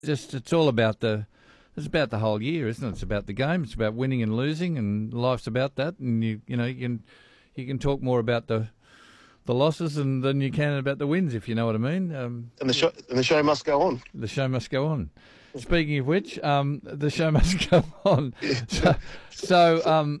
Just it's all about it's about the whole year, isn't it? It's about the game. It's about winning and losing, and life's about that. And you can talk more about the losses than you can about the wins, if you know what I mean. And the show must go on. The show must go on. Speaking of which, the show must go on. So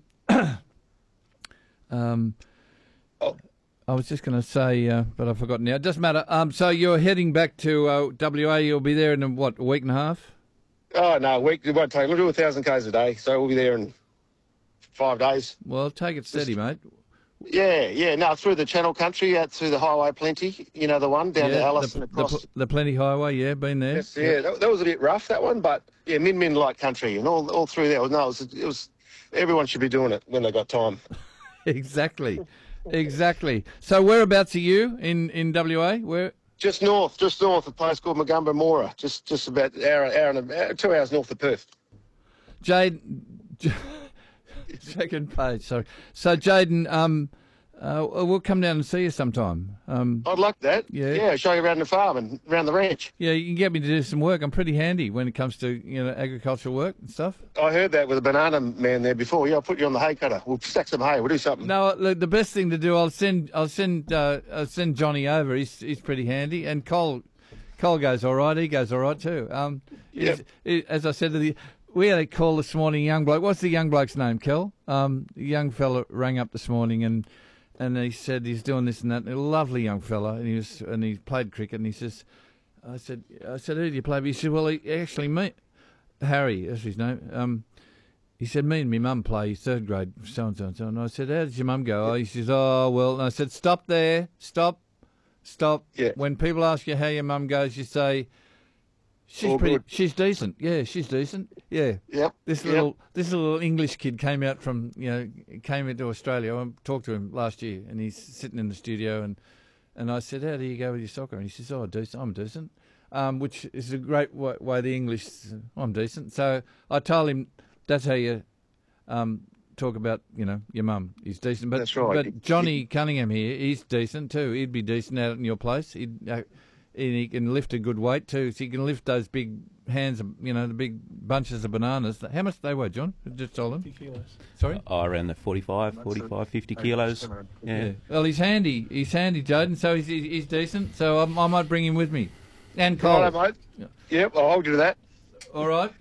I was just going to say, but I've forgotten now. It doesn't matter. So you're heading back to WA. You'll be there in, a week and a half? Oh, no, a week. It won't take. We'll do 1,000 k's a day, so we'll be there in 5 days. Well, take it steady, mate. Yeah. No, through the Channel Country, out through the Highway Plenty, you know, the one, down to Alice and across. The Plenty Highway, yeah, been there. Yes, yeah, that was a bit rough, that one, but, yeah, Min like country, and all through there. No, it was everyone should be doing it when they got time. Exactly. So whereabouts are you in WA? Where? Just north, a place called Magumba Mora, just about an hour 2 hours north of Perth. Second page, sorry. So, Jayden, we'll come down and see you sometime. I'd like that. Yeah, show you around the farm and around the ranch. Yeah, you can get me to do some work. I'm pretty handy when it comes to agricultural work and stuff. I heard that with a banana man there before. Yeah, I'll put you on the hay cutter. We'll stack some hay. We'll do something. No, look, the best thing to do, I'll send Johnny over. He's pretty handy, and Cole goes all right. He goes all right too. As I said we had a call this morning, young bloke. What's the young bloke's name, Kel? The young fella rang up this morning and he said he's doing this and that. A lovely young fella, and he played cricket. And he says, I said, who do you play with? He said, well, Harry, that's his name. He said, me and my mum play third grade, so and so and so. And I said, how did your mum go? He says, oh well. And I said, stop there, stop. Yeah. When people ask you how your mum goes, you say, she's decent. Yeah, she's decent. Yeah. Yep. This little English kid came into Australia. I talked to him last year, and he's sitting in the studio, and I said, how do you go with your soccer? And he says, oh, decent. I'm decent. Which is a great way the English. I'm decent. So I told him that's how you talk about your mum. He's decent. But that's right. But Johnny Cunningham here, he's decent too. He'd be decent out in your place. He can lift a good weight too, so he can lift those big hands, the big bunches of bananas. How much do they weigh, John? Just told him. 50 kilos. Sorry? Around the 45, 50 kilos. Yeah. Well, he's handy, Jayden, so he's decent. So I might bring him with me. And Cole. All right, mate. Yep, I'll hold you to that. All right.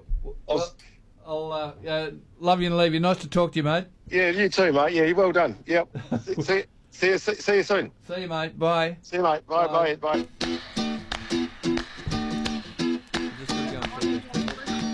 I'll love you and leave you. Nice to talk to you, mate. Yeah, you too, mate. Yeah, well done. Yep. See you soon. See you, mate. Bye. See you, mate. Bye.